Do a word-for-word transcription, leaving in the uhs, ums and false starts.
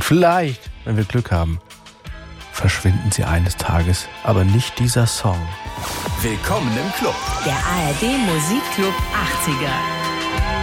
Und vielleicht, wenn wir Glück haben, verschwinden sie eines Tages, aber nicht dieser Song. Willkommen im Club. Der A R D Musikclub achtziger.